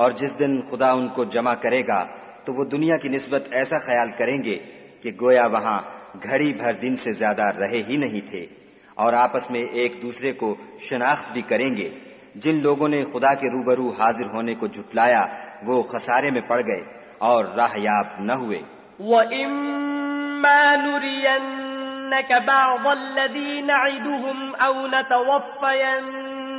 और जिस दिन खुदा उनको जमा करेगा तो वो दुनिया की निस्बत ऐसा ख्याल करेंगे कि गोया वहां घड़ी भर दिन से ज्यादा रहे ही नहीं थे, और आपस में एक दूसरे को शनाख्त भी करेंगे। जिन लोगों ने खुदा के रूबरू हाजिर होने को झुटलाया वो खसारे में पड़ गए और राहयाब न हुए। वइम्मा नुरियन्नक बअज़ अल्लज़ी नअिदुहुम औ नतवफ़्फ़यन्नक